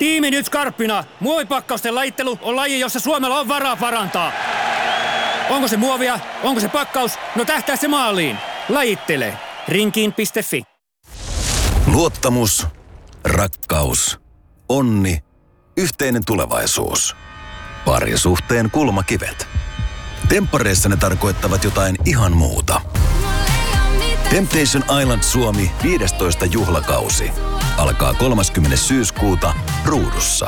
Tiimi nyt skarppina. Muovipakkausten lajittelu on laji, jossa Suomella on varaa parantaa. Onko se muovia? Onko se pakkaus? No tähtää se maaliin. Lajittele. Rinkiin.fi. Luottamus, rakkaus, onni, yhteinen tulevaisuus. Parisuhteen kulmakivet. Temppareissa ne tarkoittavat jotain ihan muuta. Temptation Island Suomi 15. juhlakausi. Alkaa 30. syyskuuta Ruudussa.